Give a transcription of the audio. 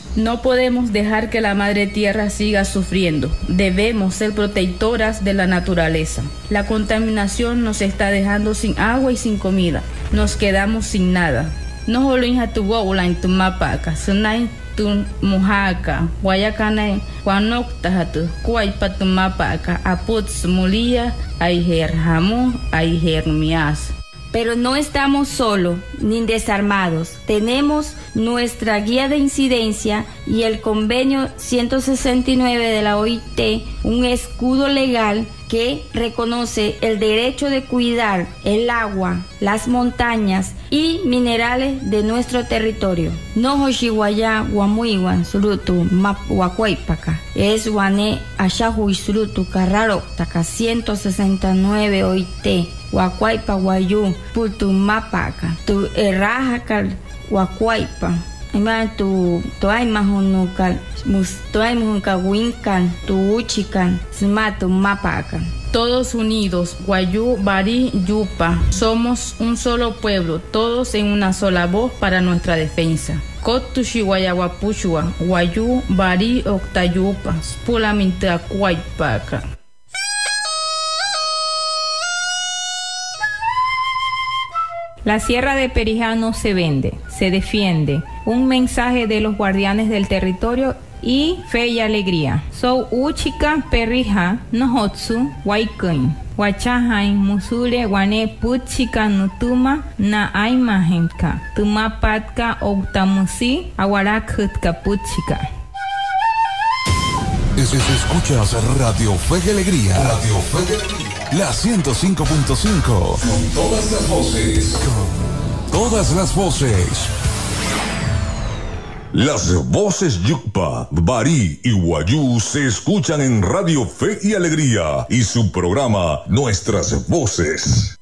No podemos dejar que la madre tierra siga sufriendo. Debemos ser protectoras de la naturaleza. La contaminación nos está dejando sin agua y sin comida. Nos quedamos sin nada. No holoin hatu waulan tu mapaka, sunai tu muhaka, guayacana, guanocta hatu, cuaipa tu mapaka, aputs mulia, aiher hamu, aiher mias. Pero no estamos solos ni desarmados. Tenemos nuestra guía de incidencia y el convenio 169 de la OIT, un escudo legal que reconoce el derecho de cuidar el agua, las montañas y minerales de nuestro territorio. No hoshiwaya guamuiwan surutu map wakuaipaka. Es guane ashahui surutu carraro taka 169 OIT. Wakuaipa guayú putu mapaka. Tu errajakal wakuaipa. Ima tu aimahunukal winkan tu uchikan smatu mapaka. Todos unidos, Guayú, Barí, Yupa, somos un solo pueblo, todos en una sola voz para nuestra defensa. Kotushi Guayaguapuchua, Guayú, Barí, Octayupa, Spulaminte Acuaipaka. La Sierra de Perijá no se vende, se defiende. Un mensaje de los guardianes del territorio y fe y alegría. So uchika Perijá nohotsu waikun. Wachahain musule wane puchika nutuma na aimahenka. Tumapatka oktamusi awarakutka puchika. Escuchas Radio Fe y Alegría. Radio Fe y Alegría. La 105.5. Con todas las voces. Con todas las voces. Las voces Yucpa, Barí y Guayú se escuchan en Radio Fe y Alegría y su programa Nuestras Voces.